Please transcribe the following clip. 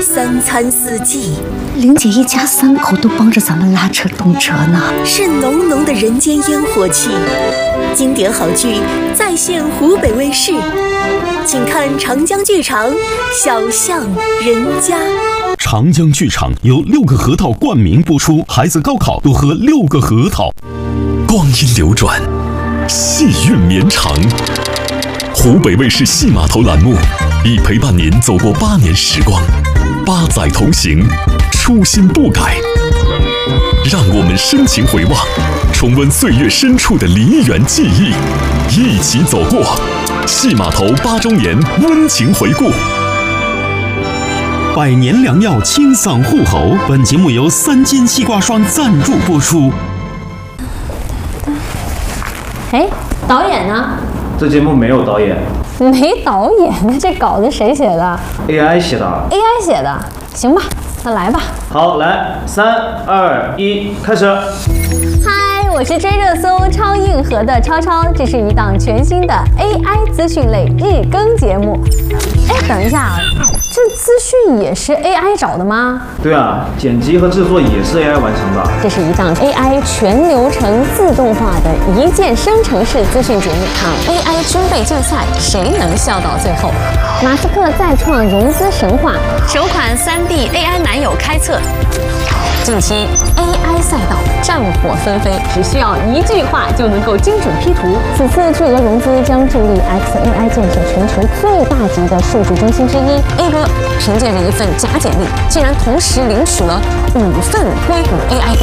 三餐四季， 玲姐一家3口都帮着咱们拉车动车呢。 是浓浓的人间烟火气。经典好剧再现湖北卫视，请看长江剧场《小巷人家》。 长江剧场由6个核桃冠名播出，孩子高考多喝6个核桃。 光阴流转，戏韵绵长。湖北卫视戏码头栏目已陪伴您走过8年时光，8载同行，初心不改。让我们深情回望，重温岁月深处的梨园记忆，一起走过戏码头8周年温情回顾。 百年良药清嗓护喉，本节目由3金西瓜霜赞助播出。 哎，导演呢？ 这节目没有导演， 没导演，那这稿子谁写的 ？AI 写的。 AI 写的，行吧，那来吧。 好，来，3、2、1，开始。 嗨，我是追热搜超硬核的超超，这是一档全新的 AI 资讯类日更节目。哎，等一下啊，这资讯也是 AI 找的吗？ 对啊，剪辑和制作也是 AI 完成的。 这是一档 AI 全流程自动化的一键生成式资讯节目。AI 军备竞赛，谁能笑到最后？马斯克再创融资神话， 首款3D AI 男友开测。 近期 AI 赛道战火纷飞，只需要1句话就能够精准 P 图。此次巨额融资将助力 XAI 建设全球最大级的数据中心之一。A 哥凭借着一份假简历，竟然同时领取了5份硅谷 AI